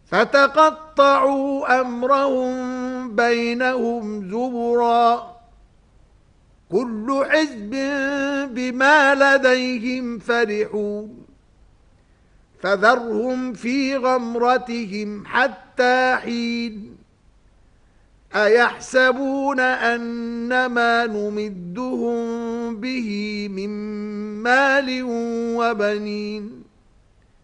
فتقطعوا أمرهم بينهم زبرا كل حزب بما لديهم فرحون فذرهم في غمرتهم حتى حين أيحسبون أنما نمدهم به من مال وبنين